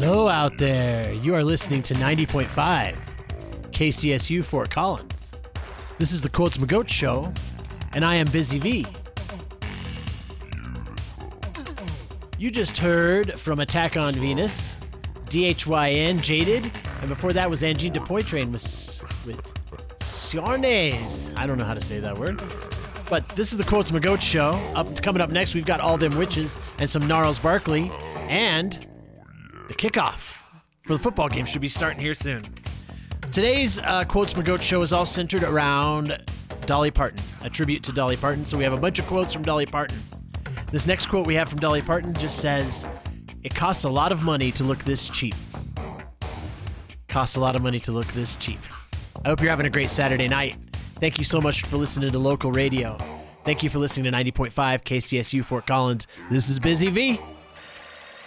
Hello out there. You are listening to 90.5 KCSU Fort Collins. This is the Quotes McGoat Show, and I am Busy V. You just heard from Attack on Venus, DHYN, Jaded, and before that was Angine de Poitrain with Ciarnes. I don't know how to say that word. But this is the Quotes McGoat Show. Coming up next, we've got All Them Witches and some Gnarls Barkley, and the kickoff for the football game should be starting here soon. Today's Quotes McGoat Show is all centered around Dolly Parton, a tribute to Dolly Parton. So we have a bunch of quotes from Dolly Parton. This next quote we have from Dolly Parton just says, "It costs a lot of money to look this cheap." Costs a lot of money to look this cheap. I hope you're having a great Saturday night. Thank you so much for listening to local radio. Thank you for listening to 90.5 KCSU Fort Collins. This is Busy V.